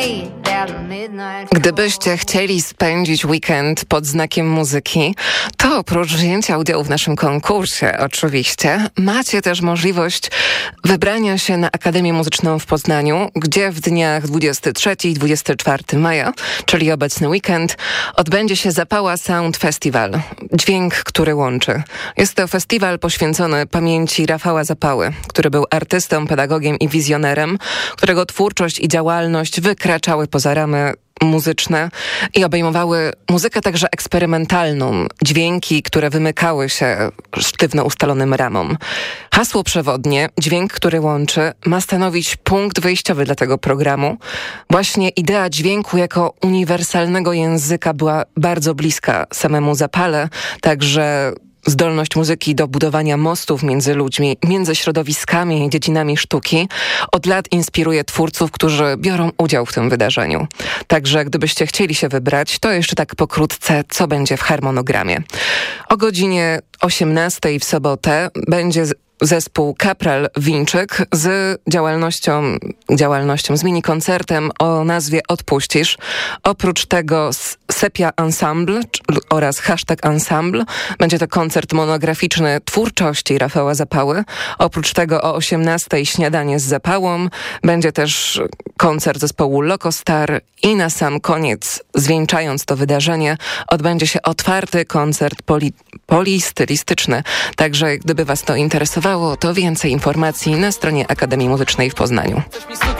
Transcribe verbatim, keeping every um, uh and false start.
Gdybyście chcieli spędzić weekend pod znakiem muzyki, to oprócz wzięcia udziału w naszym konkursie oczywiście, macie też możliwość wybrania się na Akademię Muzyczną w Poznaniu, gdzie w dniach dwudziestego trzeciego i dwudziestego czwartego maja, czyli obecny weekend, odbędzie się Zapała Sound Festival. Dźwięk, który łączy. Jest to festiwal poświęcony pamięci Rafała Zapały, który był artystą, pedagogiem i wizjonerem, którego twórczość i działalność wykraczały poza ramy muzyczne i obejmowały muzykę także eksperymentalną, dźwięki, które wymykały się sztywno ustalonym ramom. Hasło przewodnie, dźwięk, który łączy, ma stanowić punkt wyjściowy dla tego programu. Właśnie idea dźwięku jako uniwersalnego języka była bardzo bliska samemu Zapale, także zdolność muzyki do budowania mostów między ludźmi, między środowiskami i dziedzinami sztuki od lat inspiruje twórców, którzy biorą udział w tym wydarzeniu. Także gdybyście chcieli się wybrać, to jeszcze tak pokrótce, co będzie w harmonogramie. O godzinie osiemnastej w sobotę będzie zespół Kapral Winczyk z działalnością, działalnością z mini-koncertem o nazwie Odpuścisz. Oprócz tego Sepia Ensemble oraz Hashtag Ensemble. Będzie to koncert monograficzny twórczości Rafała Zapały. Oprócz tego o osiemnastej śniadanie z Zapałą. Będzie też koncert zespołu Lokostar i na sam koniec, zwieńczając to wydarzenie, odbędzie się otwarty koncert poli, polistylistyczny. Także gdyby was to interesowało, to więcej informacji na stronie Akademii Muzycznej w Poznaniu.